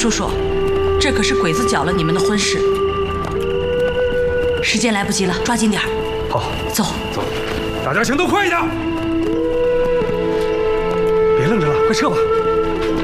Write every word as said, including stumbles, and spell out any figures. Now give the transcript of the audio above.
叔叔，这可是鬼子搅了你们的婚事，时间来不及了，抓紧点儿。 好， 走走，大家行动快一点，别愣着了，快撤吧。